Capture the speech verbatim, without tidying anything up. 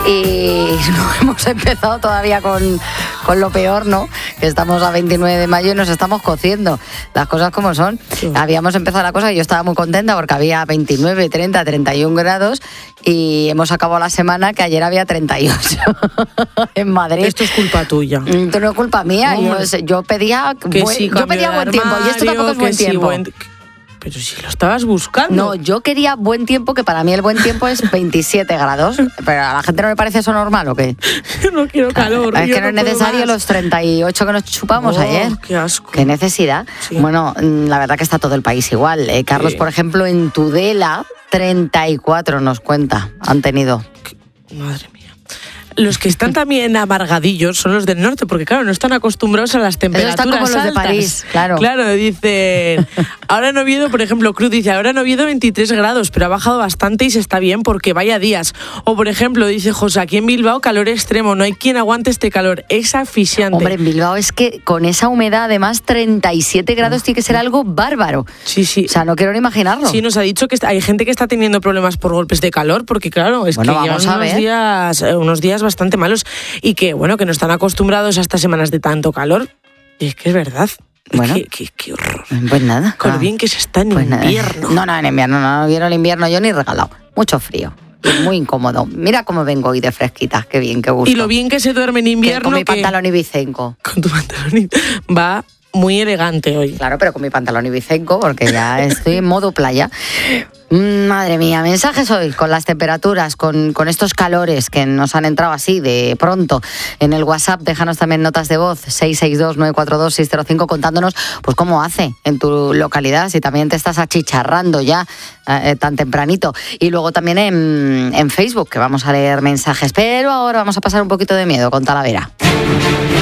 y no hemos empezado todavía con, con lo peor, ¿no? Que estamos a veintinueve de mayo y nos estamos cociendo. Las cosas como son. Sí. Habíamos empezado la cosa y yo estaba muy contenta porque había veintinueve, treinta, treinta y un grados y hemos acabado la semana que ayer había treinta y ocho en Madrid. Esto es culpa tuya. Esto no es culpa mía. No, yo, yo pedía, buen, sí, yo pedía buen armario, tiempo y esto tampoco es buen sí, tiempo. Buen... Pero si lo estabas buscando. No, yo quería buen tiempo, que para mí el buen tiempo es veintisiete grados. Pero a la gente no le parece eso normal, ¿o qué? Yo no quiero calor. Es que no no es necesario más. Los treinta y ocho que nos chupamos oh, ayer. Qué asco. Qué necesidad. Sí. Bueno, la verdad que está todo el país igual. Eh, Carlos, sí. por ejemplo, en Tudela, treinta y cuatro nos cuenta, han tenido. Madre mía. Los que están también amargadillos son los del norte, porque claro, no están acostumbrados a las temperaturas están como los altas. De París, claro. Claro, dicen, ahora en Oviedo, por ejemplo, Cruz dice, ahora en Oviedo veintitrés grados, pero ha bajado bastante y se está bien porque vaya días. O por ejemplo, dice José, aquí en Bilbao calor extremo, no hay quien aguante este calor, es asfixiante. Hombre, en Bilbao es que con esa humedad, además, treinta y siete grados tiene que ser algo bárbaro. Sí, sí. O sea, no quiero ni imaginarlo. Sí, nos ha dicho que hay gente que está teniendo problemas por golpes de calor, porque claro, es bueno, que llevan unos días, unos días bastante malos. Y que, bueno, que no están acostumbrados a estas semanas de tanto calor. Y es que es verdad. Bueno, qué, qué, qué horror. Pues nada. Con lo bien que se está en pues invierno. No, no, en invierno no, no quiero el invierno yo ni regalado. Mucho frío. Muy incómodo. Mira cómo vengo hoy de fresquita. Qué bien, qué gusto. Y lo bien que se duerme en invierno. Que con mi que... pantalón ibicenco. Con tu pantalón va muy elegante hoy. Claro, pero con mi pantalón ibicenco porque ya estoy en modo playa. Madre mía, mensajes hoy con las temperaturas, con, con estos calores que nos han entrado así de pronto en el WhatsApp. Déjanos también notas de voz seis seis dos, nueve cuatro dos, seis cero cinco contándonos pues cómo hace en tu localidad, si también te estás achicharrando ya eh, tan tempranito. Y luego también en, en Facebook, que vamos a leer mensajes. Pero ahora vamos a pasar un poquito de miedo con Talavera.